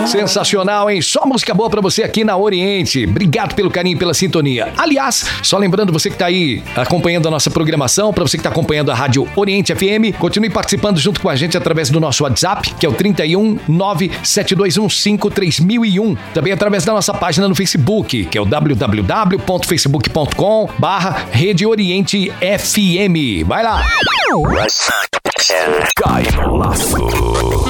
Sensacional, hein? Só música boa pra você aqui na Oriente. Obrigado pelo carinho, pela sintonia. Aliás, só lembrando você que tá aí acompanhando a nossa programação, pra você que tá acompanhando a Rádio Oriente FM, continue participando junto com a gente através do nosso WhatsApp, que é o 31 97215 3001. Também através da nossa página no Facebook, que é o www.facebook.com/Rede Oriente FM. Vai lá! Cai no laço.